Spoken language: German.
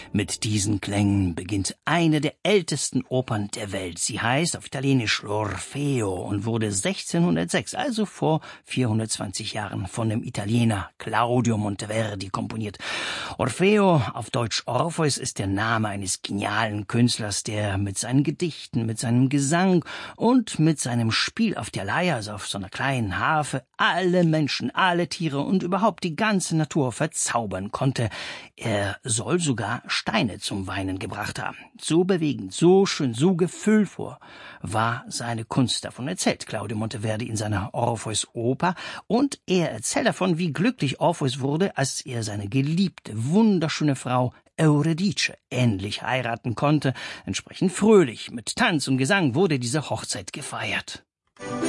Mit diesen Klängen beginnt eine der ältesten Opern der Welt. Sie heißt auf Italienisch L'Orfeo und wurde 1606, also vor 420 Jahren, von dem Italiener Claudio Monteverdi komponiert. Orfeo, auf Deutsch Orpheus, ist der Name eines genialen Künstlers, der mit seinen Gedichten, mit seinem Gesang und mit seinem Spiel auf der Leier, also auf so einer kleinen Harfe, alle Menschen, alle Tiere und überhaupt die ganze Natur verzaubern konnte. Er soll sogar Steine zum Weinen gebracht haben. So bewegend, so schön, so gefühlvoll war seine Kunst. Davon erzählt Claudio Monteverdi in seiner Orpheus-Oper. Und er erzählt davon, wie glücklich Orpheus wurde, als er seine geliebte, wunderschöne Frau Euridice endlich heiraten konnte. Entsprechend fröhlich, mit Tanz und Gesang wurde diese Hochzeit gefeiert.